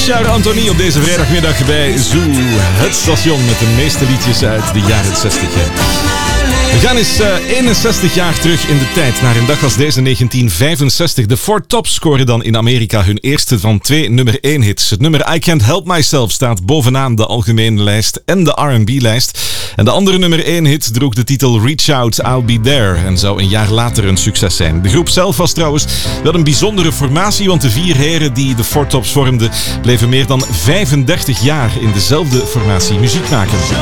Richard Anthony op deze vrijdagmiddag bij Zoo, het station met de meeste liedjes uit de jaren 60. We gaan eens 61 jaar terug in de tijd, naar een dag als deze 1965. De Four Tops scoren dan in Amerika hun eerste van 2 nummer 1 hits. Het nummer I Can't Help Myself staat bovenaan de algemene lijst en de R&B-lijst. En de andere nummer 1 hit droeg de titel Reach Out, I'll Be There en zou een jaar later een succes zijn. De groep zelf was trouwens wel een bijzondere formatie, want de 4 heren die de Four Tops vormden bleven meer dan 35 jaar in dezelfde formatie muziek maken.